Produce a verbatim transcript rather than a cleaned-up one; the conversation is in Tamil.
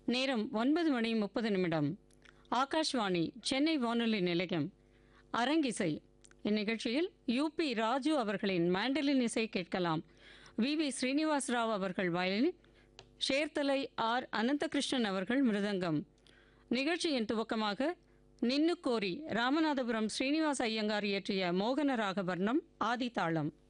நேரம் ஒன்பது மணி முப்பது நிமிடம். ஆகாஷ்வாணி சென்னை வானொலி நிலையம். அரங்கிசை. இந்நிகழ்ச்சியில் யூபி ராஜு அவர்களின் மேண்டலின் இசை கேட்கலாம். வி வி ஸ்ரீனிவாஸ் ராவ் அவர்கள் வயலின், ஷேர்தலை ஆர் அனந்தகிருஷ்ணன் அவர்கள் மிருதங்கம். நிகழ்ச்சியின் துவக்கமாக நின்னு கோரி ராமநாதபுரம் ஸ்ரீனிவாச ஐயங்கார் இயற்றிய மோகன ராகவர்ணம் ஆதிதாளம்.